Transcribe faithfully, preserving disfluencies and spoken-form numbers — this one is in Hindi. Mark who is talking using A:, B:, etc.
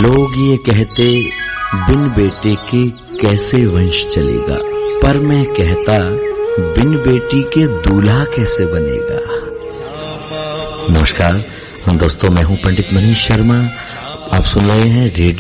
A: लोग ये कहते बिन बेटे के कैसे वंश चलेगा, पर मैं कहता बिन बेटी के दूल्हा कैसे बनेगा। नमस्कार दोस्तों, मैं हूं पंडित मनीष शर्मा। आप सुन रहे हैं रेडियो